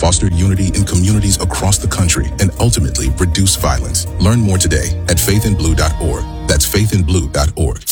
foster unity in communities across the country, and ultimately reduce violence. Learn more today at faithinblue.org. That's faithinblue.org.